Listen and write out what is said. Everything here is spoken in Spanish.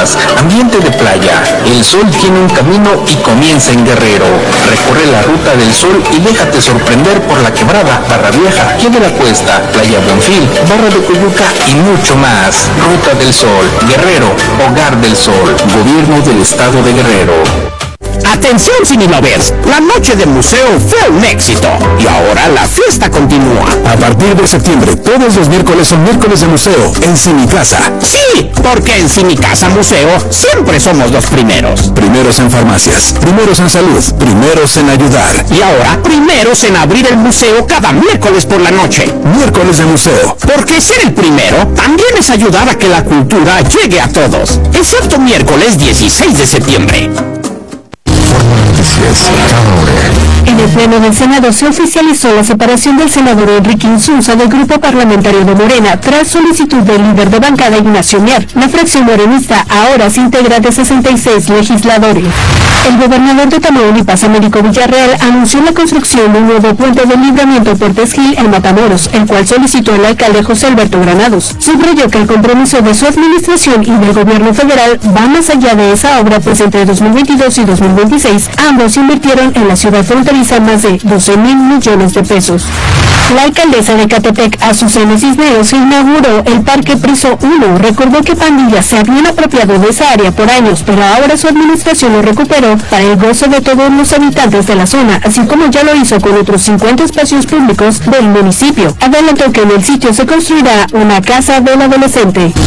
playas, ambiente de playa. El sol tiene un camino y comienza en Guerrero. Recorre la ruta del sol y déjate sorprender por la Quebrada, Barra Vieja, Pie de la Cuesta, Playa Bonfil, Barra de Coyuca y mucho más. Ruta del Sol, Guerrero, Hogar del Sol, Gobierno del Estado de Guerrero. Atención Cinelovers, la noche del museo fue un éxito y ahora la fiesta continúa. A partir de septiembre, todos los miércoles son miércoles de museo en Cinicasa. Sí, porque en Cinicasa Museo siempre somos los primeros. Primeros en farmacias, primeros en salud, primeros en ayudar. Y ahora, primeros en abrir el museo cada miércoles por la noche. Miércoles de museo. Porque ser el primero también es ayudar a que la cultura llegue a todos. Excepto miércoles 16 de septiembre. En el Pleno del Senado se oficializó la separación del senador Enrique Insunza del Grupo Parlamentario de Morena tras solicitud del líder de bancada Ignacio Mier. La fracción morenista ahora se integra de 66 legisladores. El gobernador de Tamaulipas, Américo Villarreal, anunció la construcción de un nuevo puente de libramiento Puertes Gil en Matamoros, el cual solicitó el alcalde José Alberto Granados. Subrayó que el compromiso de su administración y del gobierno federal va más allá de esa obra, pues entre 2022 y 2026 ambos invirtieron en la ciudad fronteriza más de 12,000 millones de pesos. La alcaldesa de Catepec, Azucena Cisneros, inauguró el Parque Priso 1. Recordó que pandillas se habían apropiado de esa área por años, pero ahora su administración lo recuperó para el goce de todos los habitantes de la zona, así como ya lo hizo con otros 50 espacios públicos del municipio. Adelantó que en el sitio se construirá una casa del adolescente.